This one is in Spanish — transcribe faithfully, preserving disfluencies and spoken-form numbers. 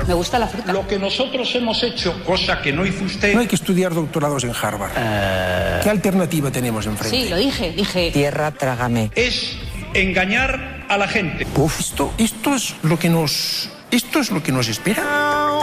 Me gusta la fruta. Lo que nosotros hemos hecho, cosa que no hizo usted... No hay que estudiar doctorados en Harvard. Uh... ¿Qué alternativa tenemos enfrente? Sí, lo dije, dije... Tierra, trágame. Es engañar a la gente. Uf, esto, esto es lo que nos... Esto es lo que nos espera.